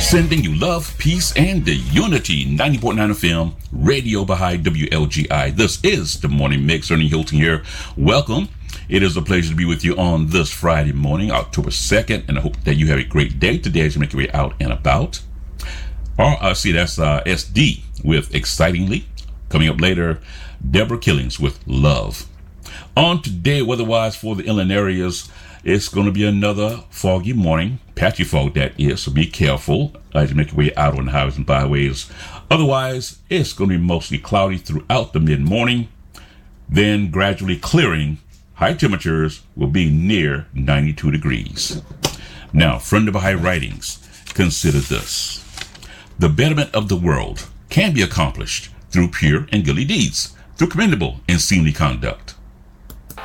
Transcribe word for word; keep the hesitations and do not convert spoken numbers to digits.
Sending you love, peace, and the unity. ninety point nine F M, Radio Baha'i, W L G I. This is the Morning Mix. Ernie Hilton here. Welcome. It is a pleasure to be with you on this Friday morning, October second, and I hope that you have a great day today as you make your way out and about. Or, uh, see, that's uh, S D with Excitingly. Coming up later, Deborah Killings with Love. On today, weather-wise for the inland areas, it's going to be another foggy morning, patchy fog that is, so be careful as you make your way out on the highways and byways. Otherwise, it's going to be mostly cloudy throughout the mid-morning, then gradually clearing. High temperatures will be near ninety-two degrees. Now, from the Baha'i writings, consider this. The betterment of the world can be accomplished through pure and goodly deeds, through commendable and seemly conduct.